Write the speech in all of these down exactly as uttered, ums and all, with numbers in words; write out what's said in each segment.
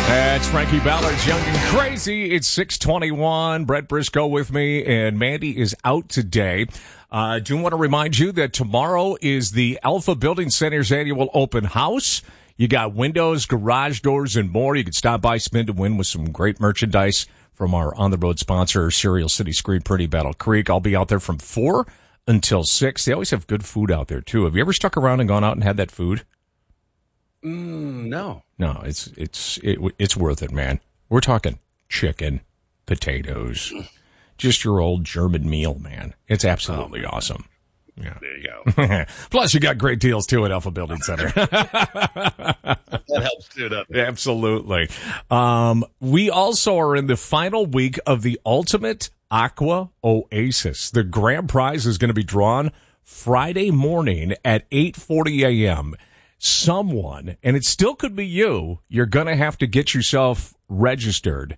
That's Frankie Ballard's Young and Crazy. It's six twenty-one. Brett Briscoe with me, and Mandy is out today. I uh, do want to remind you that tomorrow is the Alpha Building Center's annual open house. You got windows, garage doors, and more. You can stop by, spin to win with some great merchandise from our on-the-road sponsor, Cereal City Screen Pretty Battle Creek. I'll be out there from four until six. They always have good food out there, too. Have you ever stuck around and gone out and had that food? Mm, no. No, it's it's it, it's worth it, man. We're talking chicken, potatoes, just your old German meal, man. It's absolutely oh, awesome. Yeah. There you go. Plus, you got great deals, too, at Alpha Building Center. That helps, too, doesn't it? Absolutely. Um, we also are in the final week of the Ultimate Aqua Oasis. The grand prize is going to be drawn Friday morning at eight forty a.m., Someone, and it still could be you, you're going to have to get yourself registered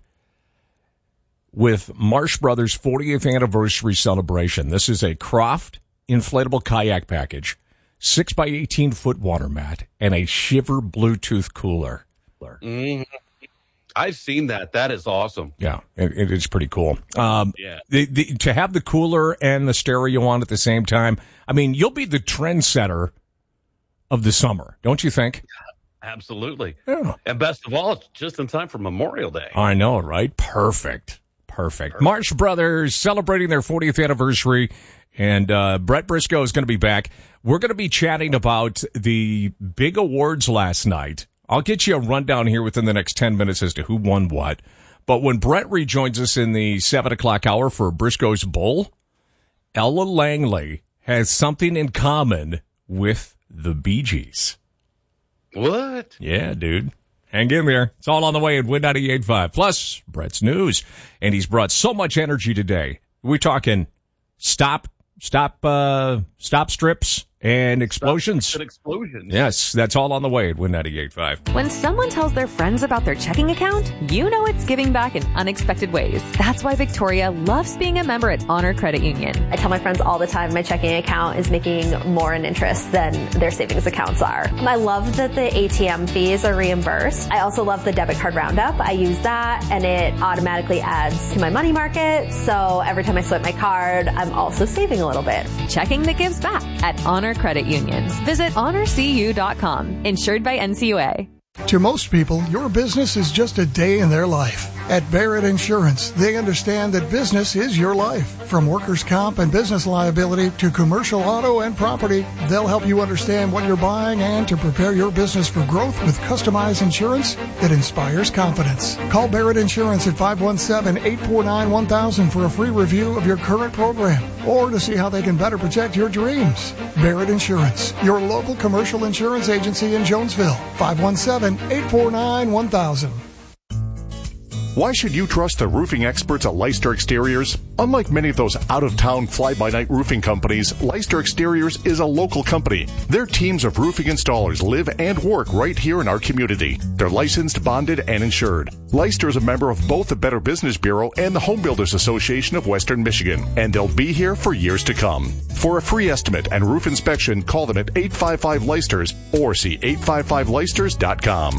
with Marsh Brothers' fortieth anniversary celebration. This is a Croft inflatable kayak package, six by eighteen foot water mat, and a Shiver Bluetooth cooler. Mm-hmm. I've seen that. That is awesome. Yeah, it, it is pretty cool. Um, yeah. The, the, to have the cooler and the stereo on at the same time, I mean, you'll be the trendsetter of the summer, don't you think? Absolutely. Yeah. And best of all, it's just in time for Memorial Day. I know, right? Perfect. Perfect. Perfect. Marsh Brothers celebrating their fortieth anniversary, and uh, Brett Briscoe is going to be back. We're going to be chatting about the big awards last night. I'll get you a rundown here within the next ten minutes as to who won what. But when Brett rejoins us in the seven o'clock hour for Briscoe's Bowl, Ella Langley has something in common with the Bee Gees. What? Yeah, dude. Hang in there. It's all on the way at Win ninety-eight point five. Plus, Brett's news. And he's brought so much energy today. We're talking stop, stop, uh, stop strips and explosions. Stop and explosions. Yes, that's all on the way at Win ninety-eight point five. When someone tells their friends about their checking account, you know it's giving back in unexpected ways. That's why Victoria loves being a member at Honor Credit Union. I tell my friends all the time my checking account is making more in interest than their savings accounts are. I love that the A T M fees are reimbursed. I also love the debit card roundup. I use that and it automatically adds to my money market. So every time I swipe my card, I'm also saving a little bit. Checking that gives back at Honor Credit Union. Visit honor c u dot com. Insured by N C U A. To most people, your business is just a day in their life. At Barrett Insurance, they understand that business is your life. From workers' comp and business liability to commercial auto and property, they'll help you understand what you're buying and to prepare your business for growth with customized insurance that inspires confidence. Call Barrett Insurance at five one seven, eight four nine, one thousand for a free review of your current program or to see how they can better protect your dreams. Barrett Insurance, your local commercial insurance agency in Jonesville. five one seven, eight four nine, one thousand. Why should you trust the roofing experts at Leicester Exteriors? Unlike many of those out-of-town fly-by-night roofing companies, Leicester Exteriors is a local company. Their teams of roofing installers live and work right here in our community. They're licensed, bonded, and insured. Leicester is a member of both the Better Business Bureau and the Home Builders Association of Western Michigan, and they'll be here for years to come. For a free estimate and roof inspection, call them at eight five five Leicesters or see eight five five Leicesters dot com.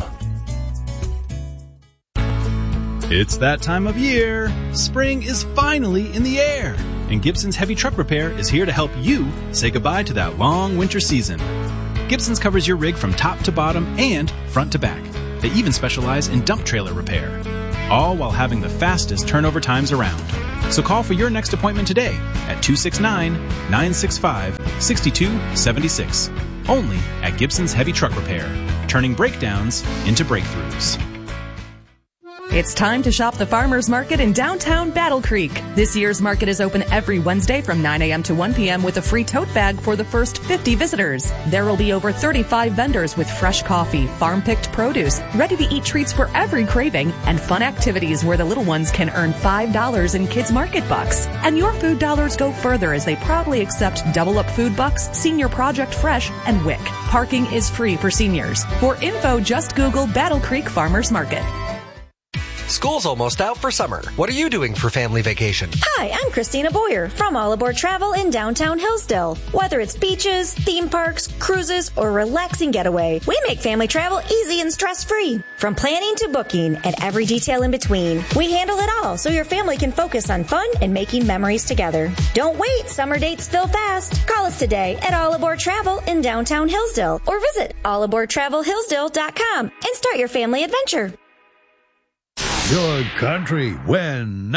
It's that time of year. Spring is finally in the air, and Gibson's Heavy Truck Repair is here to help you say goodbye to that long winter season. Gibson's covers your rig from top to bottom and front to back. They even specialize in dump trailer repair, all while having the fastest turnover times around. So call for your next appointment today at two six nine, nine six five, six two seven six. Only at Gibson's Heavy Truck Repair, turning breakdowns into breakthroughs. It's time to shop the Farmers Market in downtown Battle Creek. This year's market is open every Wednesday from nine a.m. to one p.m. with a free tote bag for the first fifty visitors. There will be over thirty-five vendors with fresh coffee, farm-picked produce, ready-to-eat treats for every craving, and fun activities where the little ones can earn five dollars in Kids Market Bucks. And your food dollars go further as they proudly accept Double Up Food Bucks, Senior Project Fresh, and W I C. Parking is free for seniors. For info, just Google Battle Creek Farmers Market. School's almost out for summer. What are you doing for family vacation? Hi, I'm Christina Boyer from All Aboard Travel in downtown Hillsdale. Whether it's beaches, theme parks, cruises, or relaxing getaway, we make family travel easy and stress-free. From planning to booking and every detail in between, we handle it all so your family can focus on fun and making memories together. Don't wait, summer dates fill fast. Call us today at All Aboard Travel in downtown Hillsdale or visit all aboard travel hillsdale dot com and start your family adventure. Good country when